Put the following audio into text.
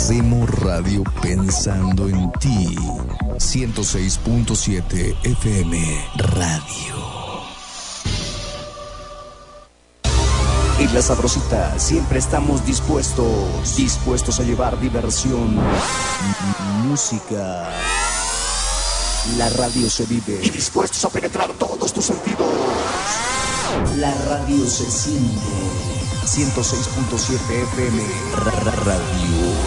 Hacemos radio pensando en ti. 106.7 FM Radio. En La Sabrosita siempre estamos dispuestos a llevar diversión, música. La radio se vive y dispuestos a penetrar todos tus sentidos. La radio se siente. 106.7 FM Radio.